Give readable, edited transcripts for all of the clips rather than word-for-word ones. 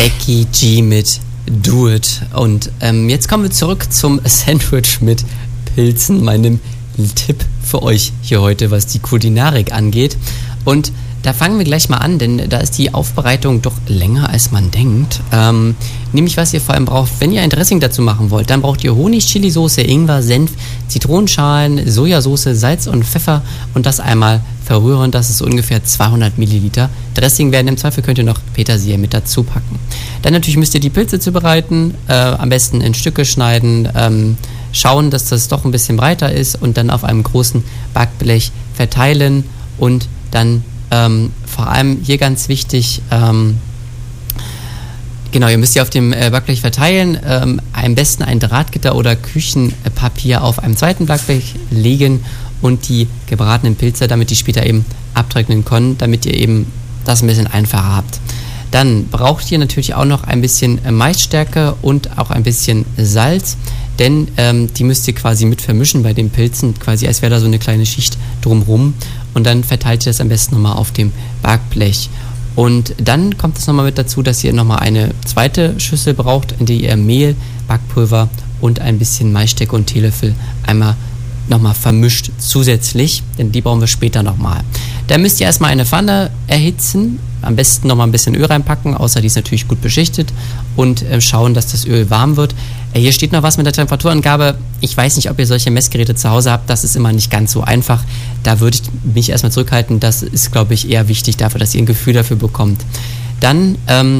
Becky G mit Do It. Und jetzt kommen wir zurück zum Sandwich mit Pilzen, meinem Tipp für euch hier heute, was die Kulinarik angeht. Und da fangen wir gleich mal an, denn da ist die Aufbereitung doch länger, als man denkt. Nämlich, was ihr vor allem braucht, wenn ihr ein Dressing dazu machen wollt, dann braucht ihr Honig, Chilisauce, Ingwer, Senf, Zitronenschalen, Sojasauce, Salz und Pfeffer und das einmal verrühren. Das ist so ungefähr 200 Milliliter. Dressing werden im Zweifel könnt ihr noch Petersilie mit dazu packen. Dann natürlich müsst ihr die Pilze zubereiten, am besten in Stücke schneiden, schauen, dass das doch ein bisschen breiter ist und dann auf einem großen Backblech verteilen und dann vor allem hier ganz wichtig, genau, ihr müsst ja auf dem Backblech verteilen, am besten ein Drahtgitter oder Küchenpapier auf einem zweiten Backblech legen und die gebratenen Pilze, damit die später eben abtrocknen können, damit ihr eben das ein bisschen einfacher habt. Dann braucht ihr natürlich auch noch ein bisschen Maisstärke und auch ein bisschen Salz, denn die müsst ihr quasi mit vermischen bei den Pilzen, quasi als wäre da so eine kleine Schicht drumrum und dann verteilt ihr das am besten nochmal auf dem Backblech. Und dann kommt es nochmal mit dazu, dass ihr nochmal eine zweite Schüssel braucht, in der ihr Mehl, Backpulver und ein bisschen Maisstärke und Teelöffel einmal nochmal vermischt zusätzlich, denn die brauchen wir später nochmal. Dann müsst ihr erstmal eine Pfanne erhitzen, am besten nochmal ein bisschen Öl reinpacken, außer die ist natürlich gut beschichtet und schauen, dass das Öl warm wird. Hier steht noch was mit der Temperaturangabe. Ich weiß nicht, ob ihr solche Messgeräte zu Hause habt, das ist immer nicht ganz so einfach. Da würde ich mich erstmal zurückhalten, das ist, glaube ich, eher wichtig dafür, dass ihr ein Gefühl dafür bekommt. Dann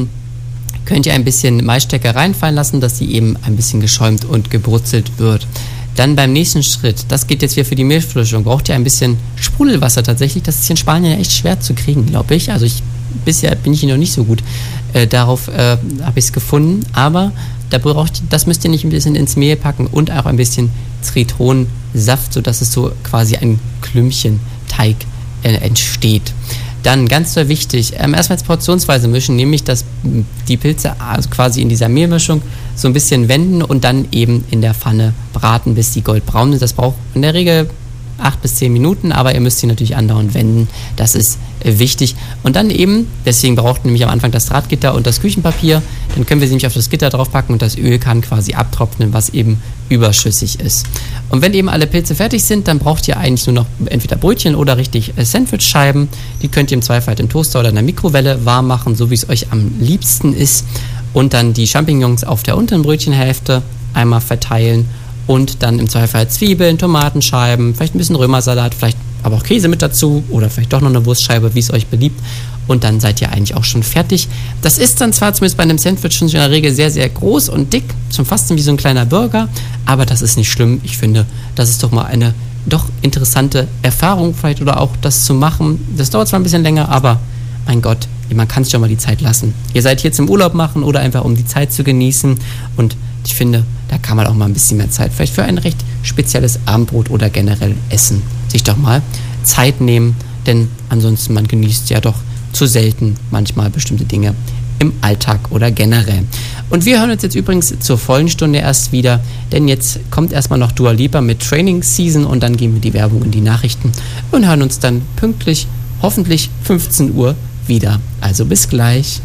könnt ihr ein bisschen Maisstärke reinfallen lassen, dass die eben ein bisschen geschäumt und gebrutzelt wird. Dann beim nächsten Schritt, das geht jetzt wieder für die Mehlfrischung, braucht ihr ein bisschen Sprudelwasser tatsächlich. Das ist hier in Spanien echt schwer zu kriegen, glaube ich. Also bisher bin ich hier noch nicht so gut. Darauf habe ich es gefunden. Aber das müsst ihr nicht ein bisschen ins Mehl packen und auch ein bisschen Zitronensaft, sodass es so quasi ein Klümpchenteig entsteht. Dann ganz so wichtig, erstmal jetzt portionsweise mischen, nämlich dass die Pilze also quasi in dieser Mehlmischung so ein bisschen wenden und dann eben in der Pfanne braten, bis die goldbraun sind. Das braucht in der Regel 8 bis 10 Minuten, aber ihr müsst sie natürlich andauernd wenden. Das ist wichtig. Und dann eben, deswegen braucht ihr nämlich am Anfang das Drahtgitter und das Küchenpapier. Dann können wir sie nämlich auf das Gitter draufpacken und das Öl kann quasi abtrocknen, was eben überschüssig ist. Und wenn eben alle Pilze fertig sind, dann braucht ihr eigentlich nur noch entweder Brötchen oder richtig Sandwichscheiben. Die könnt ihr im Zweifel halt im Toaster oder in der Mikrowelle warm machen, so wie es euch am liebsten ist. Und dann die Champignons auf der unteren Brötchenhälfte einmal verteilen und dann im Zweifel halt Zwiebeln, Tomatenscheiben, vielleicht ein bisschen Römersalat, vielleicht aber auch Käse mit dazu oder vielleicht doch noch eine Wurstscheibe, wie es euch beliebt. Und dann seid ihr eigentlich auch schon fertig. Das ist dann zwar zumindest bei einem Sandwich schon in der Regel sehr, sehr groß und dick, schon fast wie so ein kleiner Burger, aber das ist nicht schlimm. Ich finde, das ist doch mal eine doch interessante Erfahrung vielleicht oder auch das zu machen. Das dauert zwar ein bisschen länger, aber mein Gott, man kann sich doch mal die Zeit lassen. Ihr seid hier zum Urlaub machen oder einfach um die Zeit zu genießen und ich finde, da kann man auch mal ein bisschen mehr Zeit, vielleicht für ein recht spezielles Abendbrot oder generell Essen, sich doch mal Zeit nehmen, denn ansonsten man genießt ja doch zu selten manchmal bestimmte Dinge im Alltag oder generell. Und wir hören uns jetzt übrigens zur vollen Stunde erst wieder, denn jetzt kommt erstmal noch Dua Lipa mit Training Season und dann gehen wir die Werbung in die Nachrichten und hören uns dann pünktlich, hoffentlich 15 Uhr wieder. Also bis gleich.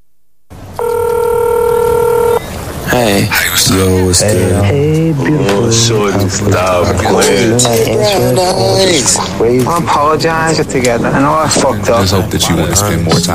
Hey. Hey, what's up? Yo, what's good? Hey, beautiful. Shorty, stop playing. I apologize together. I know I fucked up. Let's hope that you want to spend more time